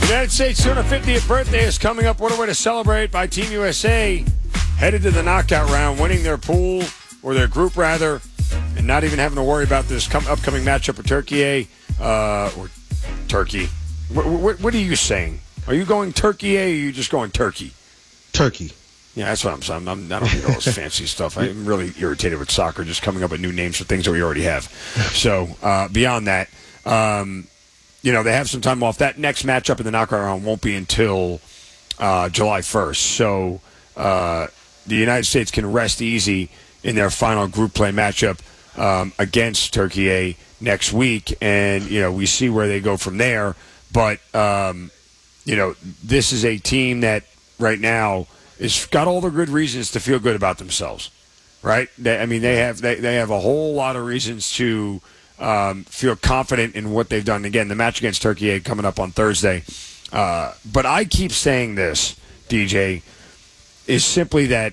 United States 250th birthday is coming up. What a way to celebrate by Team USA. Headed to the knockout round, winning their pool, or their group rather, and not even having to worry about this upcoming matchup with Turkey or Turkey. What are you saying? Are you going Turkey or are you just going Turkey? Turkey. Yeah, that's what I'm saying. I don't need all this fancy stuff. I'm really irritated with soccer, just coming up with new names for things that we already have. So beyond that, they have some time off. That next matchup in the knockout round won't be until July 1st. So the United States can rest easy in their final group play matchup against Turkey next week. And, we see where they go from there. But, this is a team that right now has got all the good reasons to feel good about themselves, right? They have a whole lot of reasons to feel confident in what they've done. Again, the match against Turkey coming up on Thursday. But I keep saying this, DJ, is simply that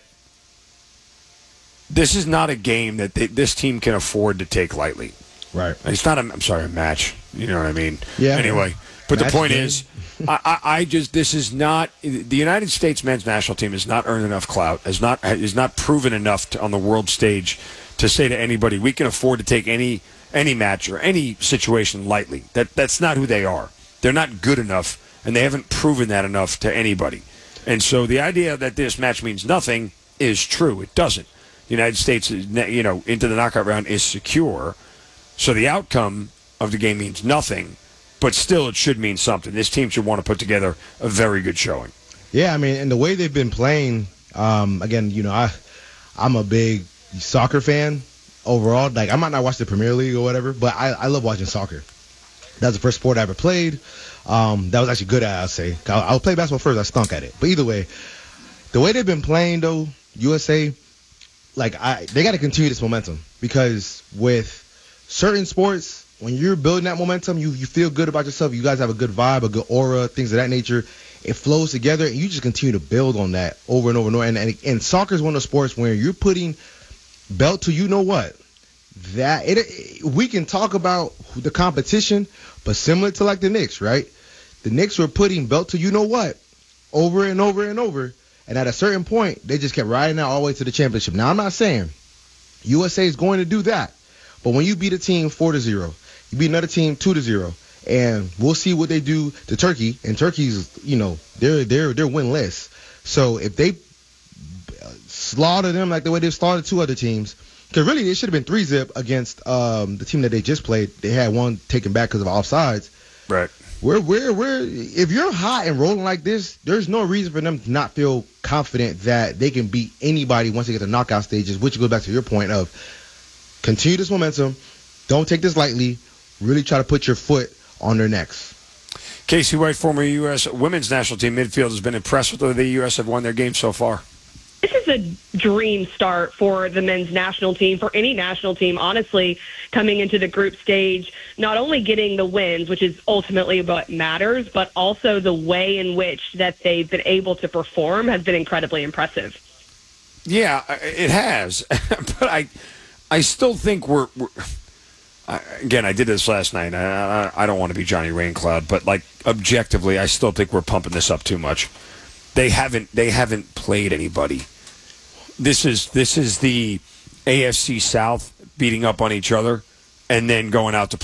this is not a game that this team can afford to take lightly. Right. It's not a match. You know what I mean? Yeah. Anyway, but the point game. is, this is not, the United States men's national team has not earned enough clout, is not proven enough on the world stage to say to anybody, we can afford to take any match or any situation lightly. That's not who they are. They're not good enough, and they haven't proven that enough to anybody. And so the idea that this match means nothing is true. It doesn't. The United States, into the knockout round is secure. So the outcome of the game means nothing, but still it should mean something. This team should want to put together a very good showing. Yeah, and the way they've been playing, again, I'm a big soccer fan overall. Like, I might not watch the Premier League or whatever, but I love watching soccer. That was the first sport I ever played. That was actually good at, I'll say. I'll play basketball first. I stunk at it. But either way, the way they've been playing, though, USA, they got to continue this momentum, because with certain sports, when you're building that momentum, you feel good about yourself. You guys have a good vibe, a good aura, things of that nature. It flows together, and you just continue to build on that over and over and over. And soccer is one of those sports where you're putting belt to you-know-what. We can talk about the competition, but similar to like the Knicks, right? The Knicks were putting belt to you-know-what over and over and over. And at a certain point, they just kept riding out all the way to the championship. Now, I'm not saying USA is going to do that. But when you beat a team 4-0, you beat another team 2-0, and we'll see what they do to Turkey. And Turkey's, they're winless. So if they slaughter them like the way they've slaughtered two other teams, because really it should have been 3-0 against the team that they just played. They had one taken back because of offsides. Right. If you're hot and rolling like this, there's no reason for them to not feel confident that they can beat anybody once they get to knockout stages, which goes back to your point of continue this momentum. Don't take this lightly. Really try to put your foot on their necks. Casey White, former U.S. women's national team midfield, has been impressed with the way the U.S. have won their game so far. This is a dream start for the men's national team, for any national team, honestly, coming into the group stage, not only getting the wins, which is ultimately what matters, but also the way in which that they've been able to perform has been incredibly impressive. Yeah, it has. But I still think we're again, I did this last night. I don't want to be Johnny Raincloud, but objectively, I still think we're pumping this up too much. They haven't played anybody. This is the AFC South beating up on each other and then going out to